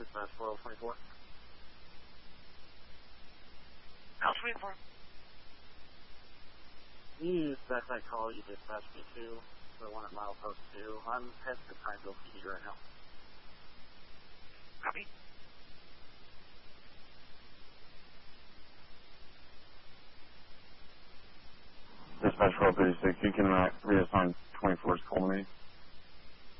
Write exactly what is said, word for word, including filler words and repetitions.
dispatch four oh twenty-four. L twenty-four. You dispatch I call you dispatch me two, the one at milepost two. I'm headed to Pineville P D right now. Copy. Dispatch four thirty-six, you can uh, reassign twenty-four's Colony.